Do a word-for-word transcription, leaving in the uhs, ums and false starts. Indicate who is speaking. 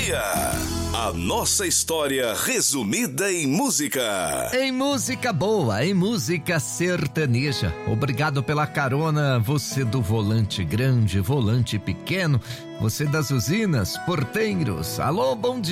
Speaker 1: dia. A nossa história resumida em música.
Speaker 2: Em música boa, em música sertaneja. Obrigado pela carona, você do volante grande, volante pequeno, você das usinas, porteiros. Alô, bom dia.